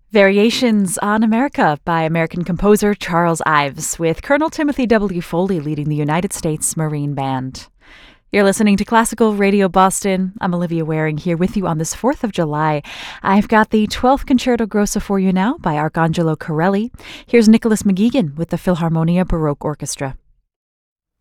Variations on America by American composer Charles Ives, with Colonel Timothy W. Foley leading the United States Marine Band. You're listening to Classical Radio Boston. I'm Olivia Waring here with you on this 4th of July. I've got the 12th Concerto Grosso for you now by Arcangelo Corelli. Here's Nicholas McGeegan with the Philharmonia Baroque Orchestra.